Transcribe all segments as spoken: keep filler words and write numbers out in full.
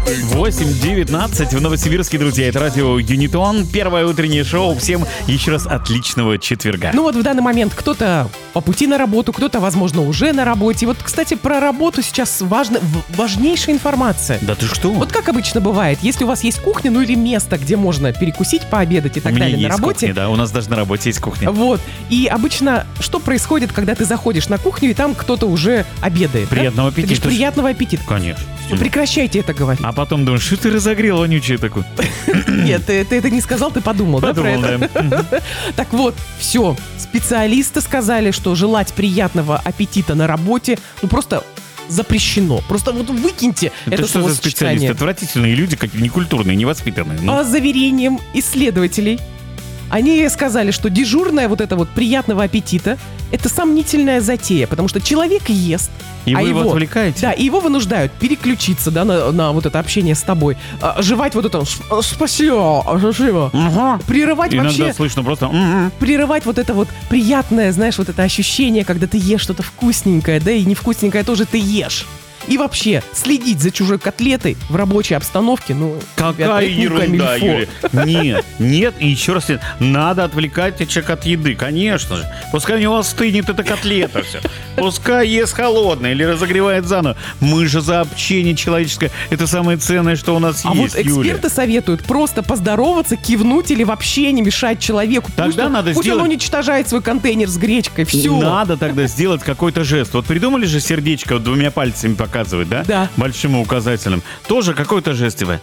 восемь девятнадцать в Новосибирске, друзья. Это радио Юнитон. Первое утреннее шоу. Всем еще раз отличного четверга. Ну вот в данный момент кто-то по пути на работу, кто-то, возможно, уже на работе. Вот, кстати, про работу сейчас важно, важнейшая информация. Да ты что? Вот как обычно бывает, если у вас есть кухня, ну или место, где можно перекусить, пообедать и так у меня далее есть на работе. Кухня, да, у нас даже на работе есть кухня. Вот. И обычно что происходит, когда ты заходишь на кухню, и там кто-то уже обедает? Приятного да? аппетита. Ты говоришь, приятного аппетита. Конечно. Все, прекращайте это говорить. А потом думаешь, что ты разогрел, вонючий такой. Нет, ты, ты это не сказал, ты подумал, Подумал, да, про это? Так вот, все. Специалисты сказали, что желать приятного аппетита на работе, ну просто запрещено. Просто вот выкиньте это, это что за специалисты? Отвратительные люди, как некультурные, невоспитанные. Ну. По заверениям исследователей, они сказали, что дежурная вот это вот приятного аппетита — это сомнительная затея, потому что человек ест, и а вы его, его отвлекаете? Да, и его вынуждают переключиться, да, на, на вот это общение с тобой, а, жевать вот это «спасибо, спасибо», угу. прерывать Иногда вообще... слышно просто угу. Прерывать вот это вот приятное, знаешь, вот это ощущение, когда ты ешь что-то вкусненькое, да, и невкусненькое тоже ты ешь. И вообще, следить за чужой котлетой в рабочей обстановке, ну... Какая ребята, ерунда, Юрий. Нет, нет, и еще раз нет. Надо отвлекать человека от еды, конечно же. Пускай у него остынет эта котлета все. Пускай ест холодное или разогревает заново. Мы же за общение человеческое. Это самое ценное, что у нас а есть, вот эксперты Юля. советуют просто поздороваться, кивнуть или вообще не мешать человеку. Тогда пусть он, надо пусть сделать... он уничтожает свой контейнер с гречкой, все. Надо тогда сделать какой-то жест. Вот придумали же сердечко вот двумя пальцами показывать, да? Да. Большим и указательным. Тоже какой-то жест тебе.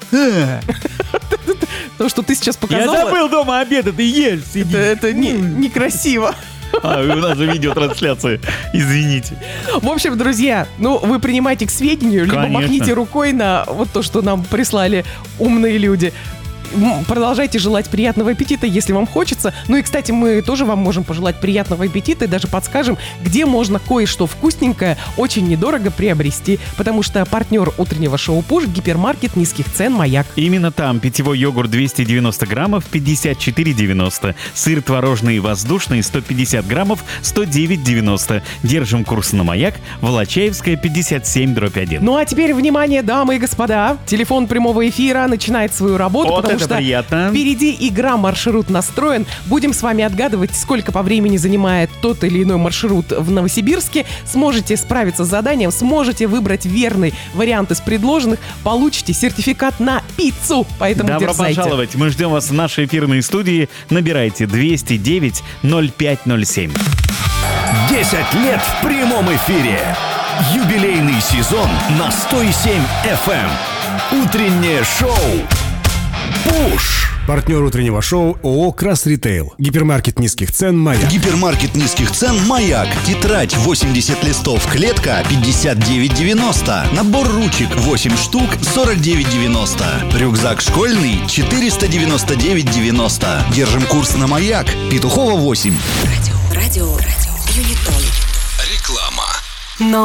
То, что ты сейчас показала... Я забыл дома обед, ты ешь, сиди. Это, это не, некрасиво. А, у нас же видеотрансляция. Извините. В общем, друзья, ну, вы принимайте к сведению, либо Конечно. махните рукой на вот то, что нам прислали умные люди. Продолжайте желать приятного аппетита, если вам хочется. Ну и, кстати, мы тоже вам можем пожелать приятного аппетита и даже подскажем, где можно кое-что вкусненькое очень недорого приобрести. Потому что партнер утреннего шоу «Пуш» — гипермаркет низких цен «Маяк». Именно там питьевой йогурт двести девяносто граммов пятьдесят четыре девяносто. Сыр творожный и воздушный сто пятьдесят граммов сто девять девяносто. Держим курс на «Маяк», Волочаевская, пятьдесят семь дробь один. Ну а теперь, внимание, дамы и господа. Телефон прямого эфира начинает свою работу, Вот потому это что приятно. впереди игра «Маршрут настроен». Будем с вами отгадывать, сколько по времени занимает тот или иной маршрут в Новосибирске. Сможете справиться с заданием, сможете выбрать верный вариант из предложенных, получите сертификат на пиццу. Поэтому Добро дерзайте. пожаловать. Мы ждем вас в нашей эфирной студии. Набирайте двести девять ноль пять ноль семь. десять лет в прямом эфире. Юбилейный сезон на сто семь эф эм. Утреннее шоу «Пуш». Партнер утреннего шоу ООО «Крас Ритейл». Гипермаркет низких цен «Маяк». Гипермаркет низких цен «Маяк». Тетрадь восемьдесят листов, клетка пятьдесят девять девяносто. Набор ручек восемь штук сорок девять девяносто. Рюкзак школьный четыреста девяносто девять девяносто. Держим курс на «Маяк». Петухова восемь. Радио, радио, радио, Юнитон. Реклама. Но